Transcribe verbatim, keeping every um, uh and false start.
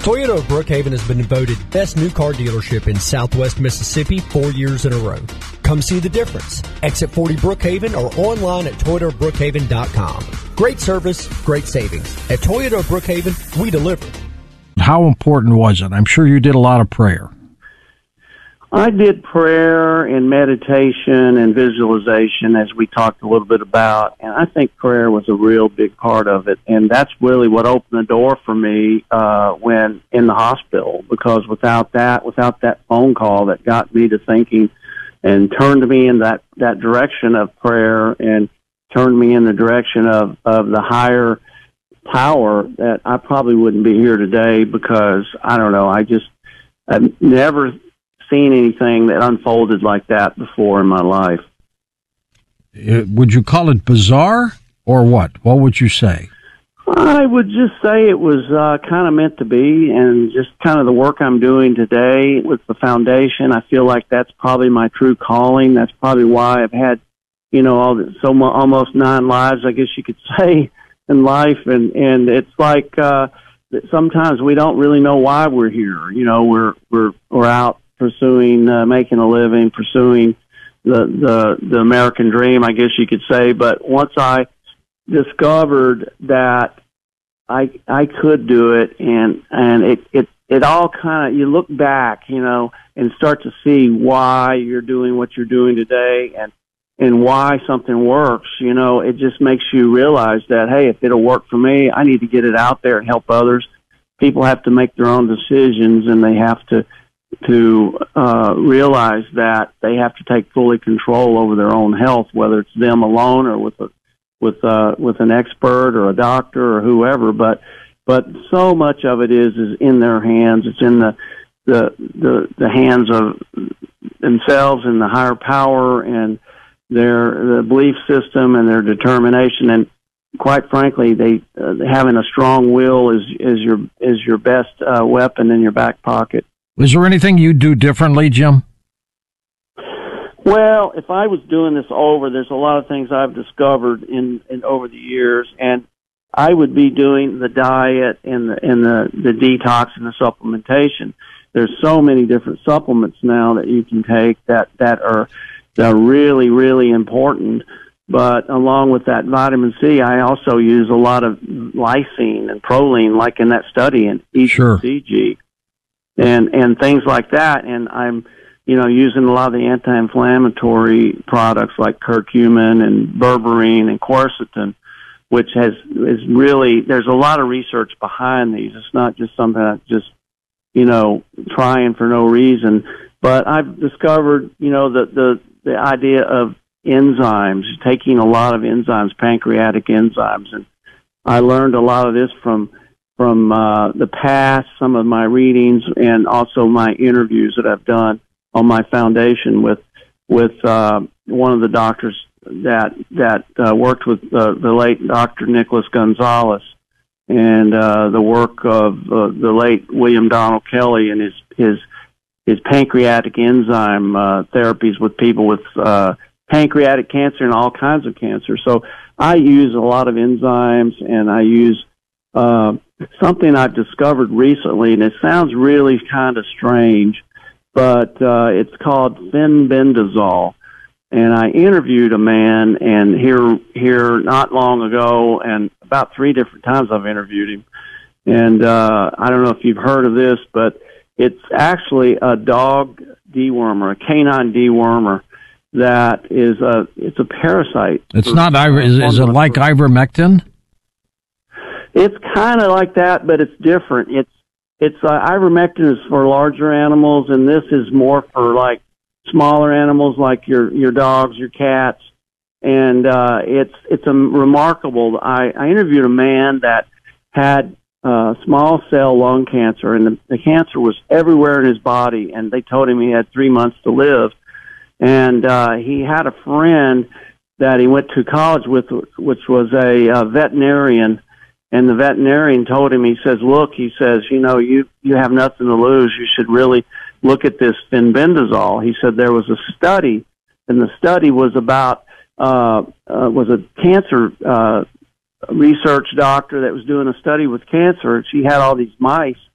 Toyota of Brookhaven has been voted best new car dealership in Southwest Mississippi four years in a row. Come see the difference. Exit forty Brookhaven or online at toyota of brookhaven dot com. Great service, great savings. At Toyota of Brookhaven, we deliver. How important was it? I'm sure you did a lot of prayer. I did prayer and meditation and visualization, as we talked a little bit about, and I think prayer was a real big part of it, and that's really what opened the door for me uh, when in the hospital, because without that, without that phone call that got me to thinking and turned me in that, that direction of prayer and turned me in the direction of, of the higher power, that I probably wouldn't be here today, because, I don't know, I just, I've never seen anything that unfolded like that before in my life. Would you call it bizarre or what? What would you say? I would just say it was uh, kind of meant to be, and just kind of the work I'm doing today with the foundation. I feel like that's probably my true calling. That's probably why I've had, you know, all the, so mo- almost nine lives, I guess you could say, in life. And, and it's like uh, sometimes we don't really know why we're here. You know, we're we're we're out pursuing, uh, making a living, pursuing the, the, the American dream, I guess you could say. But once I discovered that I, I could do it, and, and it, it, it all kind of, you look back, you know, and start to see why you're doing what you're doing today, and, and why something works, you know, it just makes you realize that, hey, if it'll work for me, I need to get it out there and help others. People have to make their own decisions, and they have to, to uh, realize that they have to take fully control over their own health, whether it's them alone or with a, with uh, with an expert or a doctor or whoever. But but so much of it is is in their hands. It's in the the the, the hands of themselves and the higher power and their the belief system and their determination. And quite frankly, they uh, having a strong will is is your is your best uh, weapon in your back pocket. Is there anything you do differently, Jim? Well, if I was doing this over, there's a lot of things I've discovered in, in over the years, and I would be doing the diet and the and the, the detox and the supplementation. There's so many different supplements now that you can take that, that are that are really, really important. But along with that vitamin C, I also use a lot of lysine and proline, like in that study, and E C G. Sure. And, and things like that. And I'm, you know, using a lot of the anti-inflammatory products like curcumin and berberine and quercetin, which has, is really, there's a lot of research behind these. It's not just something that just, you know, trying for no reason. But I've discovered, you know, the, the, the idea of enzymes, taking a lot of enzymes, pancreatic enzymes. And I learned a lot of this from, from uh, the past, some of my readings, and also my interviews that I've done on my foundation with with uh, one of the doctors that that uh, worked with uh, the late Doctor Nicholas Gonzalez, and uh, the work of uh, the late William Donald Kelly and his his his pancreatic enzyme uh, therapies with people with uh, pancreatic cancer and all kinds of cancer. So I use a lot of enzymes, and I use uh, something I've discovered recently, and it sounds really kind of strange, but uh, it's called fenbendazole. And I interviewed a man, and here here not long ago, and about three different times I've interviewed him. And uh, I don't know if you've heard of this, but it's actually a dog dewormer, a canine dewormer that is a it's a parasite. It's not iver. Is, is it like ivermectin? It's kind of like that, but it's different. It's it's uh, ivermectin is for larger animals, and this is more for like smaller animals, like your your dogs, your cats. And uh, it's it's a remarkable. I, I interviewed a man that had uh, small cell lung cancer, and the, the cancer was everywhere in his body, and they told him he had three months to live. And uh, he had a friend that he went to college with, which was a uh, veterinarian. And the veterinarian told him, he says, look, he says, you know, you, you have nothing to lose. You should really look at this fenbendazole. He said there was a study, and the study was about, uh, uh was a cancer uh research doctor that was doing a study with cancer. She had all these mice,